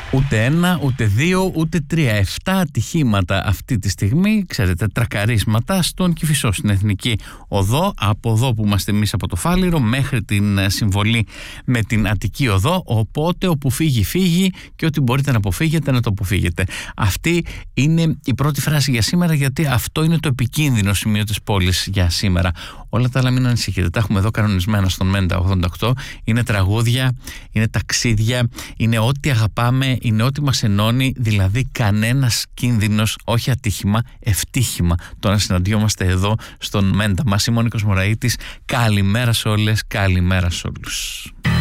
Ούτε ένα, ούτε δύο, ούτε τρία. 7 ατυχήματα αυτή τη στιγμή, ξέρετε, τρακαρίσματα στον Κηφισό, στην Εθνική Οδό, από εδώ που είμαστε εμείς από το Φάληρο μέχρι την συμβολή με την Αττική Οδό. Οπότε όπου φύγει, φύγει, και ό,τι μπορείτε να αποφύγετε, να το αποφύγετε. Αυτή είναι η πρώτη φράση για σήμερα, γιατί αυτό είναι το επικίνδυνο σημείο της πόλης για σήμερα. Όλα τα άλλα μην ανησυχείτε, τα έχουμε εδώ κανονισμένα στον Μέντα 88. Είναι τραγούδια, είναι ταξίδια, είναι ό,τι αγαπάμε, είναι ό,τι μας ενώνει, δηλαδή κανένας κίνδυνος, όχι ατύχημα, ευτύχημα το να συναντιόμαστε εδώ στον Μέντα μας. Είμαι ο Νίκος Μωραΐτης, καλημέρα σε όλες, καλημέρα σε όλους.